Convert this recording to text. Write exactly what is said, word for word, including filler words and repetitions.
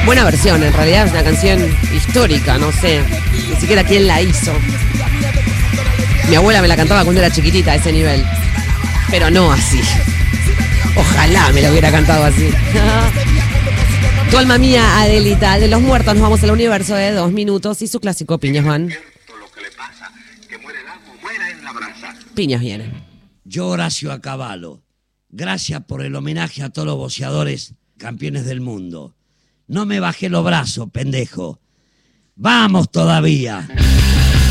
Buena versión, en realidad es una canción histórica, no sé ni siquiera quién la hizo. Mi abuela me la cantaba cuando era chiquitita a ese nivel, pero no así. Ojalá me la hubiera cantado así. Tu alma mía, Adelita. De los muertos nos vamos al universo de dos minutos y su clásico Piñas van. Piñas vienen. Yo, Horacio Acabalo, gracias por el homenaje a todos los boxeadores campeones del mundo. No me bajé los brazos, pendejo. ¡Vamos todavía!